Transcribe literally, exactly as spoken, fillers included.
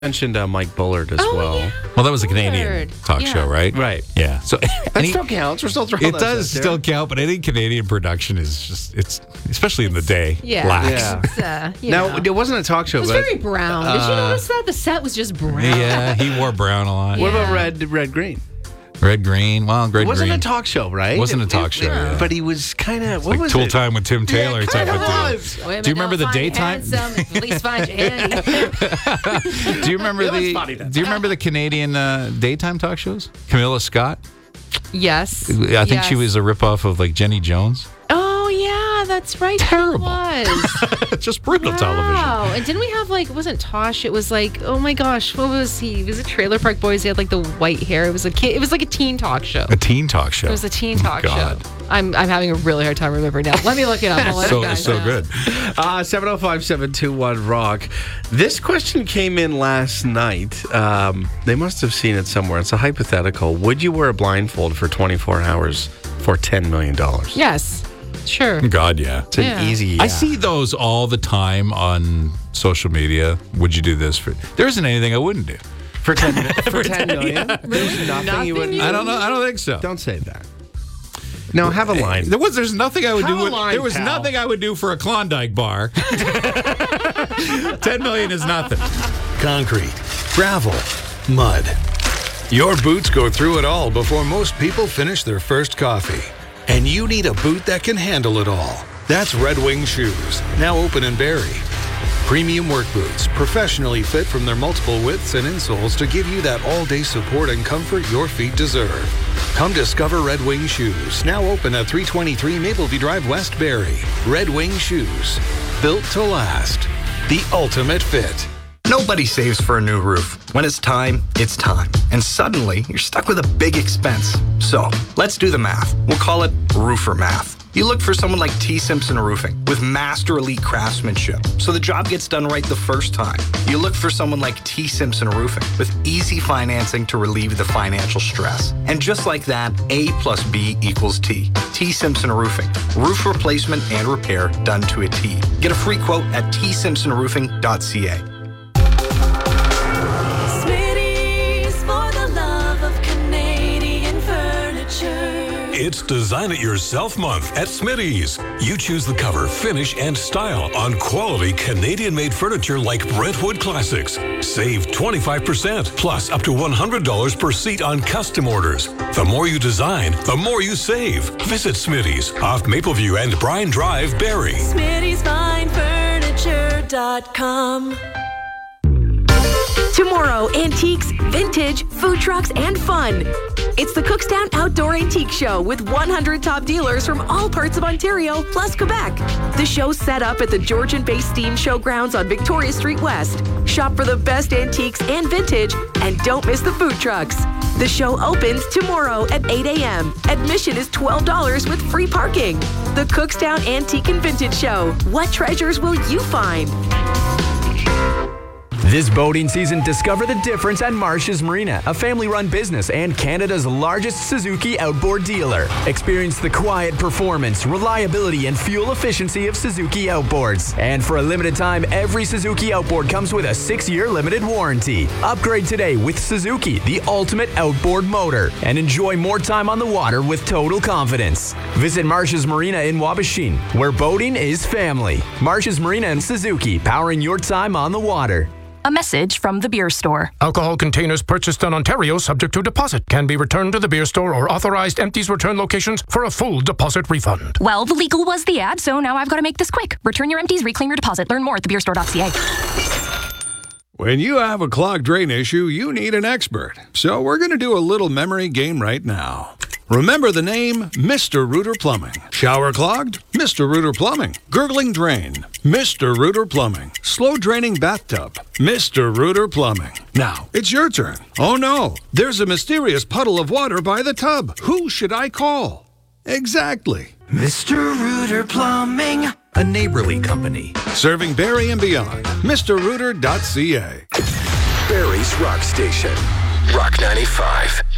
mentioned uh, Mike Bullard as Oh, well. yeah. Well, that was a Canadian Bullard. talk Yeah. show, right? Right. Yeah. So That any, still counts. We're still throwing it that does out still there. count, but any Canadian production is just, it's, especially in the day, Yeah. lacks. Yeah. It's, uh, you Now, know. it wasn't a talk show, It was but very brown. Did you uh, notice that? The set was just brown. Yeah, he wore brown a lot. what about Yeah. Red Red Green? Red Green. Well, red It wasn't green. a talk show, right? Wasn't a It- talk it- show, it- yeah. But he was kind of, what like was Tool it? Time with Tim Taylor Yeah, type kinda of deal. was. Women Do you remember don't the find daytime? handsome, at least find Andy. Do you remember It was the? funny then. Do you remember the Canadian uh, daytime talk shows? Camilla Scott. Yes. I think she Yes. was a ripoff of like Jenny Jones. Oh, yeah, that's right. she Terrible. was. Just brutal television. Wow. And didn't we have like, it wasn't Tosh, it was like, oh my gosh, what was he? He was a Trailer Park Boys. He had like the white hair. It was a kid, it was like a teen talk show. A teen talk show. It was a teen talk God. show. I'm I'm having a really hard time remembering now. Let me look it up. I'll let you So guys so know. good. Uh, seven oh five, seven two one, rock. This question came in last night. Um, they must have seen it somewhere. It's a hypothetical. Would you wear a blindfold for twenty-four hours for ten million dollars? Yes. Sure. God, yeah. It's an Yeah. easy yeah. I see those all the time on social media. Would you do this for? There isn't anything I wouldn't do. For ten, for ten million? There's nothing, Nothing you would you- I don't know. I don't think so. Don't say that. No, have a line. There was. There's nothing I would Have do. a With, line, there was pal. nothing I would do for a Klondike bar. Ten million is nothing. Concrete, gravel, mud. Your boots go through it all before most people finish their first coffee. And you need a boot that can handle it all. That's Red Wing Shoes, now open in Barrie. Premium work boots, professionally fit from their multiple widths and insoles to give you that all-day support and comfort your feet deserve. Come discover Red Wing Shoes, now open at three twenty-three Mapleview Drive, West Barrie. Red Wing Shoes, built to last. The ultimate fit. Nobody saves for a new roof. When it's time, it's time. And suddenly, you're stuck with a big expense. So, let's do the math. We'll call it roofer math. You look for someone like T. Simpson Roofing with master elite craftsmanship, so the job gets done right the first time. You look for someone like T. Simpson Roofing with easy financing to relieve the financial stress. And just like that, A plus B equals T. T. Simpson Roofing. Roof replacement and repair done to a T. Get a free quote at t simpson roofing dot c a. Smitty's for the love of Canadian furniture. It's Design It Yourself Month at Smitty's. You choose the cover, finish, and style on quality Canadian-made furniture like Brentwood Classics. Save twenty-five percent, plus up to one hundred dollars per seat on custom orders. The more you design, the more you save. Visit Smitty's off Mapleview and Bryan Drive, Barrie. Smitty's Fine Furniture dot com. Tomorrow, antiques, vintage, food trucks, and fun. It's the Cookstown Outdoor Antique Show with one hundred top dealers from all parts of Ontario, plus Quebec. The show's set up at the Georgian Bay Steam Showgrounds on Victoria Street West. Shop for the best antiques and vintage, and don't miss the food trucks. The show opens tomorrow at eight a.m. Admission is twelve dollars with free parking. The Cookstown Antique and Vintage Show. What treasures will you find? This boating season, discover the difference at Marsh's Marina, a family-run business and Canada's largest Suzuki outboard dealer. Experience the quiet performance, reliability, and fuel efficiency of Suzuki outboards. And for a limited time, every Suzuki outboard comes with a six-year limited warranty. Upgrade today with Suzuki, the ultimate outboard motor, and enjoy more time on the water with total confidence. Visit Marsh's Marina in Wabashin, where boating is family. Marsh's Marina and Suzuki, powering your time on the water. A message from the beer store. Alcohol containers purchased in Ontario subject to deposit can be returned to the beer store or authorized empties return locations for a full deposit refund. Well, the legal was the ad, so now I've got to make this quick. Return your empties, reclaim your deposit. Learn more at the beer store dot c a. When you have a clogged drain issue, you need an expert. So we're going to do a little memory game right now. Remember the name Mister Rooter Plumbing. Shower clogged? Mister Rooter Plumbing. Gurgling drain? Mister Rooter Plumbing. Slow draining bathtub? Mister Rooter Plumbing. Now, it's your turn. Oh no, there's a mysterious puddle of water by the tub. Who should I call? Exactly. Mister Rooter Plumbing, a neighborly company. Serving Barrie and beyond. Mister Rooter dot c a. Barrie's Rock Station. Rock ninety-five.